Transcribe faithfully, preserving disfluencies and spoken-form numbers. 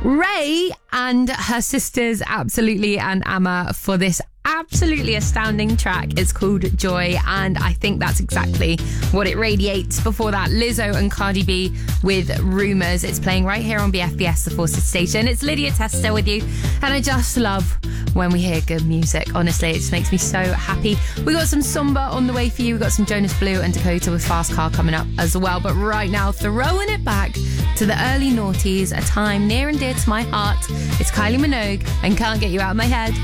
Ray and her sisters, Absolutely and Amma, for this absolutely astounding track. It's called Joy, and I think that's exactly what it radiates. Before that, Lizzo and Cardi B with Rumours. It's playing right here on B F B S, the Forces Station. It's Lydia Testa with you, and I just love when we hear good music. Honestly, it just makes me so happy. We got some Samba on the way for you. We got some Jonas Blue and Dakota with Fast Car coming up as well. But right now, throwing it back to the early noughties, a time near and dear to my heart. It's Kylie Minogue and Can't Get You Out of My Head.